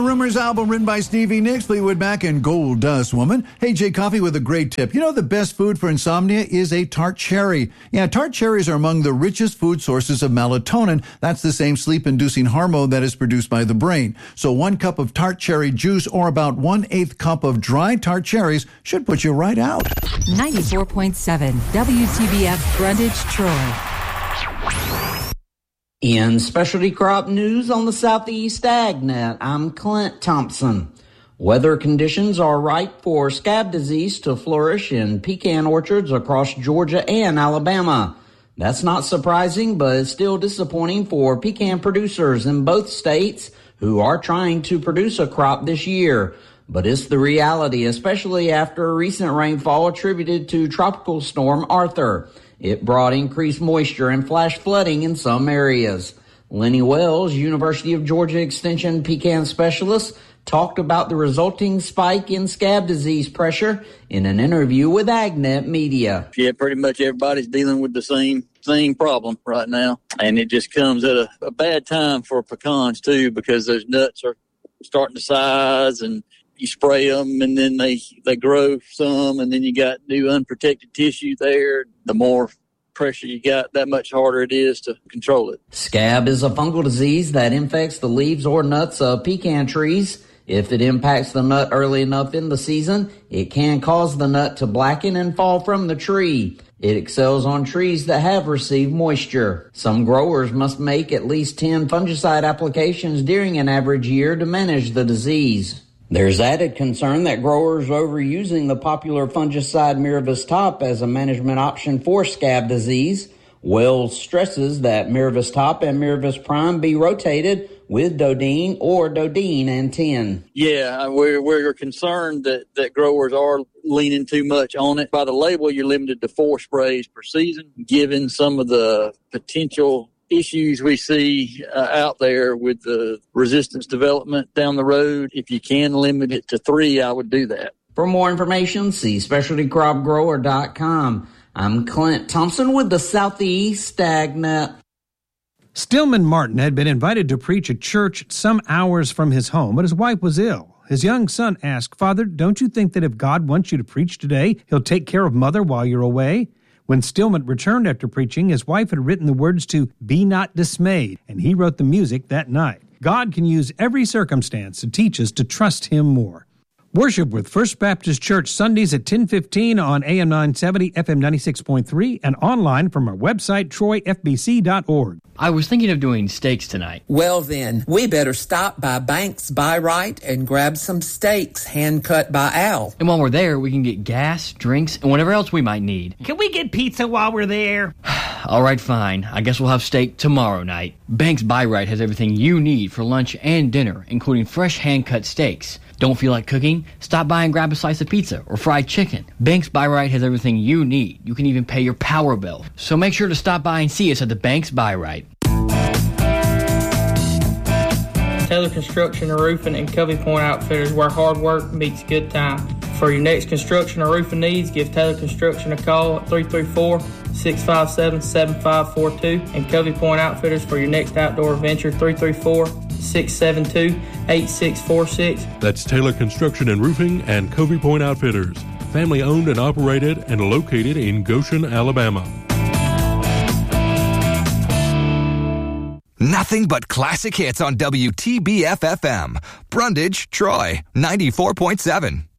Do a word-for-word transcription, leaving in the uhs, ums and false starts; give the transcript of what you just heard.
Rumors album written by Stevie Nicks, Fleetwood Mac, and Gold Dust Woman. Hey, Jay Coffee with a great tip. You know the best food for insomnia is a tart cherry. Yeah, tart cherries are among the richest food sources of melatonin. That's the same sleep-inducing hormone that is produced by the brain. So one cup of tart cherry juice or about one-eighth cup of dry tart cherries should put you right out. ninety-four point seven W T B F Brundage, Troy. In specialty crop news on the Southeast AgNet, I'm Clint Thompson. Weather conditions are ripe for scab disease to flourish in pecan orchards across Georgia and Alabama. That's not surprising, but it's still disappointing for pecan producers in both states who are trying to produce a crop this year. But it's the reality, especially after a recent rainfall attributed to Tropical Storm Arthur. It brought increased moisture and flash flooding in some areas. Lenny Wells, University of Georgia Extension pecan specialist, talked about the resulting spike in scab disease pressure in an interview with AgNet Media. Yeah, pretty much everybody's dealing with the same same problem right now. And it just comes at a, a bad time for pecans, too, because those nuts are starting to size and you spray them and then they, they grow some and then you got new unprotected tissue there. The more pressure you got, that much harder it is to control it. Scab is a fungal disease that infects the leaves or nuts of pecan trees. If it impacts the nut early enough in the season, it can cause the nut to blacken and fall from the tree. It excels on trees that have received moisture. Some growers must make at least ten fungicide applications during an average year to manage the disease. There's added concern that growers are overusing the popular fungicide Miravis Top as a management option for scab disease. Wells stresses that Miravis Top and Miravis Prime be rotated with Dodine or Dodine and ten. Yeah, we're, we're concerned that, that growers are leaning too much on it. By the label, you're limited to four sprays per season, given some of the potential issues we see uh, out there with the resistance development down the road. If you can limit it to three, I would do that. For more information, see specialty crop grower dot com. I'm Clint Thompson with the Southeast AgNet. Stillman Martin had been invited to preach at church some hours from his home, but his wife was ill. His young son asked, "Father, don't you think that if God wants you to preach today, he'll take care of Mother while you're away?" When Stillman returned after preaching, his wife had written the words to "Be Not Dismayed," and he wrote the music that night. God can use every circumstance to teach us to trust him more. Worship with First Baptist Church Sundays at ten fifteen on A M nine seventy, F M ninety-six point three, and online from our website, troy f b c dot org. I was thinking of doing steaks tonight. Well then, we better stop by Banks Buy Right and grab some steaks hand-cut by Al. And while we're there, we can get gas, drinks, and whatever else we might need. Can we get pizza while we're there? All right, fine. I guess we'll have steak tomorrow night. Banks Buy Right has everything you need for lunch and dinner, including fresh hand-cut steaks. Don't feel like cooking? Stop by and grab a slice of pizza or fried chicken. Banks Buy Right has everything you need. You can even pay your power bill. So make sure to stop by and see us at the Banks Buy Right. Taylor Construction and Roofing and Covey Point Outfitters, where hard work meets good time. For your next construction or roofing needs, give Taylor Construction a call at three three four, six five seven, seven five four two and Covey Point Outfitters for your next outdoor adventure, three three four, six seven two, eight six four six. That's Taylor Construction and Roofing and Covey Point Outfitters, family owned and operated and located in Goshen, Alabama. Nothing but classic hits on W T B F F M. Brundage, Troy, ninety-four point seven.